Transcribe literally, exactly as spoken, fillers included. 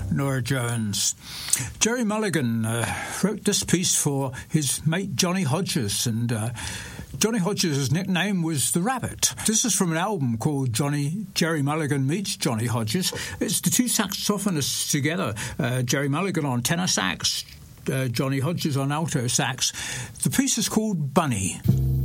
Norah Jones. Gerry Mulligan uh, wrote this piece for his mate Johnny Hodges, and uh, Johnny Hodges' nickname was The Rabbit. This is from an album called Johnny Gerry Mulligan Meets Johnny Hodges. It's the two saxophonists together, uh, Gerry Mulligan on tenor sax, uh, Johnny Hodges on alto sax. The piece is called Bunny.